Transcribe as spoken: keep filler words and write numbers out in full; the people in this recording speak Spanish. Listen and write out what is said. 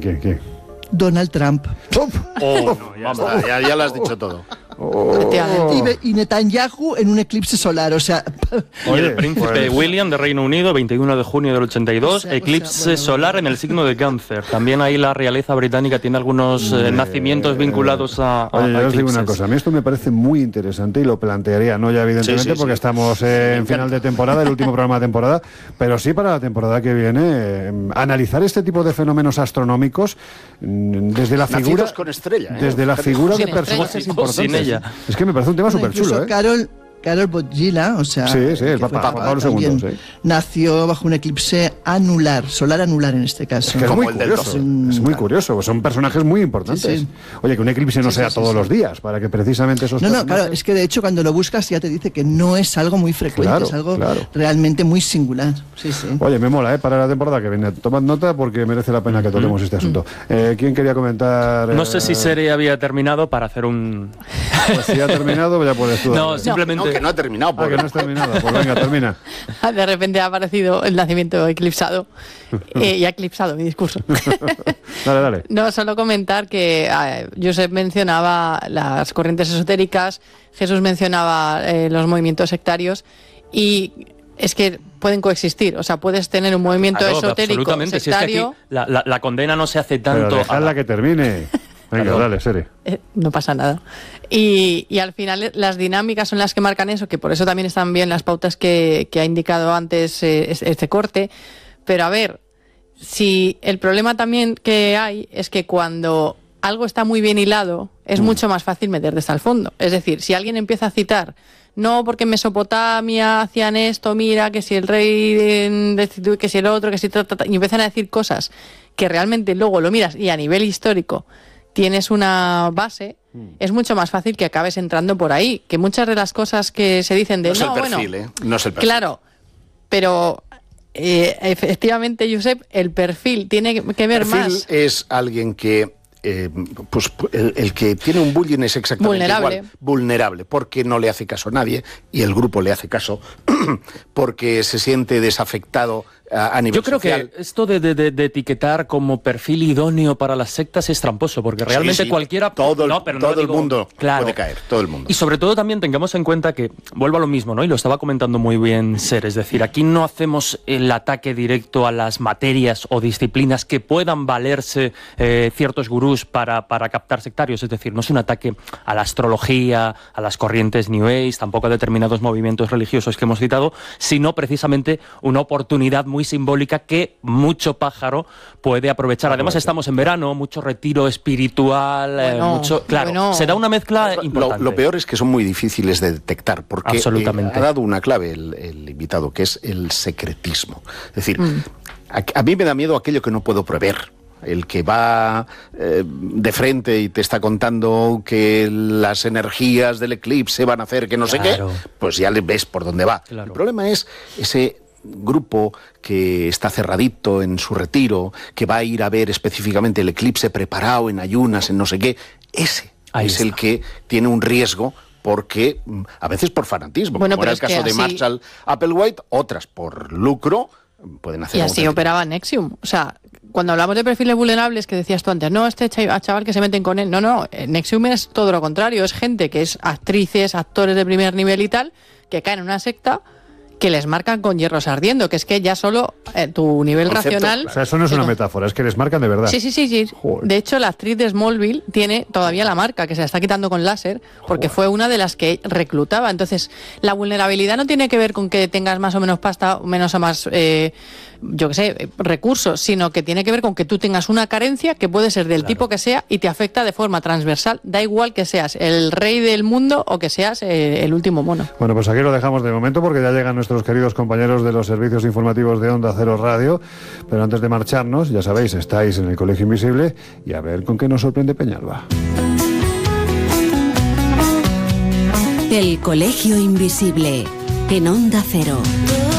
quién, quién? Donald Trump. Oh, no, ya, está, ya, ya lo has dicho todo. Oh. Y, y Netanyahu en un eclipse solar, o sea... Y el príncipe pues... William de Reino Unido, veintiuno de junio del ochenta y dos, o sea, eclipse o sea, bueno, solar en el signo de Cáncer. También ahí la realeza británica tiene algunos eh, nacimientos vinculados a, a Oye, a yo os digo una cosa, a mí esto me parece muy interesante y lo plantearía, no ya evidentemente sí, sí, porque sí. estamos eh, en final de temporada, el último programa de temporada, pero sí para la temporada que viene, eh, analizar este tipo de fenómenos astronómicos desde la figura... Nacidos con estrella, ¿eh? Desde la figura de personajes importantes. Es que me parece un tema súper chulo, ¿eh? Carol, Carol Boggila, o sea... Sí, sí, el Papa, Papa Pablo segundo, sí. Nació bajo un eclipse anular, solar anular en este caso. Es que es muy curioso, es muy curioso, son personajes muy importantes. Sí, sí. Oye, que un eclipse no sí, sea sí, todos sí, los días, para que precisamente esos No, no, personajes... claro, es que de hecho cuando lo buscas ya te dice que no es algo muy frecuente, claro, es algo claro. realmente muy singular. Sí, sí. Oye, me mola, ¿eh? Para la temporada que viene. Tomad nota porque merece la pena que toquemos mm. este asunto. Eh, ¿Quién quería comentar? No sé si Sere había terminado para hacer un... Pues si ha terminado, ya puedes tú. No, simplemente... No, que no ha terminado. Ah, que no has terminado. Pues venga, termina. De repente ha aparecido el nacimiento eclipsado. eh, y ha eclipsado mi discurso. Dale, dale. No, solo comentar que eh, Josep mencionaba las corrientes esotéricas, Jesús mencionaba eh, los movimientos sectarios y... Es que pueden coexistir, o sea, puedes tener un movimiento claro, esotérico, sectario... Si es que aquí la, la, la condena no se hace tanto... Pero dejadla a... que termine. Venga, claro. Dale, Sere. Eh, no pasa nada. Y, y al final las dinámicas son las que marcan eso, que por eso también están bien las pautas que, que ha indicado antes eh, este corte. Pero a ver, si el problema también que hay es que cuando algo está muy bien hilado, es mm. mucho más fácil meterte hasta el fondo. Es decir, si alguien empieza a citar... No, porque en Mesopotamia hacían esto, mira, que si el rey destituye, que si el otro, que si... Ta, ta, ta, y empiezan a decir cosas que realmente luego lo miras y a nivel histórico tienes una base, mm. es mucho más fácil que acabes entrando por ahí. Que muchas de las cosas que se dicen de... No es no, el perfil, bueno, ¿eh? No es el perfil. Claro, pero... Eh, efectivamente, Josep, el perfil tiene que ver perfil más... es alguien que... Eh, pues el, el que tiene un bullying es exactamente vulnerable. igual, vulnerable, porque no le hace caso a nadie y el grupo le hace caso, porque se siente desafectado a, a nivel Yo creo social. que esto de, de, de etiquetar como perfil idóneo para las sectas es tramposo, porque realmente sí, sí. cualquiera... Todo el, no, pero todo no digo, el mundo claro. puede caer, todo el mundo. Y sobre todo también tengamos en cuenta que, vuelvo a lo mismo, ¿no? Y lo estaba comentando muy bien Ser, es decir, aquí no hacemos el ataque directo a las materias o disciplinas que puedan valerse eh, ciertos gurús para, para captar sectarios, es decir, no es un ataque a la astrología, a las corrientes New Age, tampoco a determinados movimientos religiosos que hemos citado, sino precisamente una oportunidad muy simbólica que mucho pájaro puede aprovechar. Además estamos en verano, mucho retiro espiritual, bueno, eh, mucho... Claro, bueno. será una mezcla lo, importante. Lo peor es que son muy difíciles de detectar, porque Absolutamente. Eh, ha dado una clave el, el invitado, que es el secretismo. Es decir, mm. a, a mí me da miedo aquello que no puedo prever. El que va eh, de frente y te está contando que las energías del eclipse van a hacer que no claro. sé qué, pues ya le ves por dónde va. Claro. El problema es ese grupo que está cerradito en su retiro, que va a ir a ver específicamente el eclipse preparado en ayunas, en no sé qué. Ese Ahí es está. el que tiene un riesgo porque a veces por fanatismo, bueno, como era el caso de así... Marshall Applewhite, otras por lucro pueden hacer. Y así operaba Nexium, o sea, cuando hablamos de perfiles vulnerables que decías tú antes, no, este chaval que se meten con él, no, no, Nexium es todo lo contrario, es gente que es actrices, actores de primer nivel y tal, que caen en una secta que les marcan con hierros ardiendo, que es que ya solo eh, tu nivel Concepto, racional... O sea, eso no es una metáfora, es que les marcan de verdad. Sí, sí, sí. sí. De hecho, la actriz de Smallville tiene todavía la marca, que se la está quitando con láser, porque Joder. fue una de las que reclutaba. Entonces, la vulnerabilidad no tiene que ver con que tengas más o menos pasta, o menos o más, eh, yo qué sé, recursos, sino que tiene que ver con que tú tengas una carencia que puede ser del claro. tipo que sea y te afecta de forma transversal. Da igual que seas el rey del mundo o que seas eh, el último mono. Bueno, pues aquí lo dejamos de momento porque ya llegan nuestros queridos compañeros de los servicios informativos de Onda Cero Radio, pero antes de marcharnos, ya sabéis, estáis en el Colegio Invisible y a ver con qué nos sorprende Peñalba. El Colegio Invisible en Onda Cero.